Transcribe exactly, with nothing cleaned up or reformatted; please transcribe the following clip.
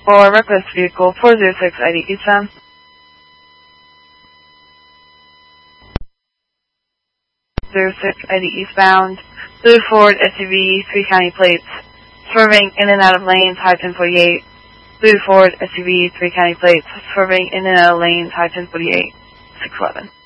For request vehicle four zero six I D eastbound. zero six I D eastbound. Blue Ford S U V, three county plates. Swerving in and out of lanes, high ten forty-eight. Blue Ford S U V, three county plates. Swerving in and out of lanes, high ten forty-eight. six eleven.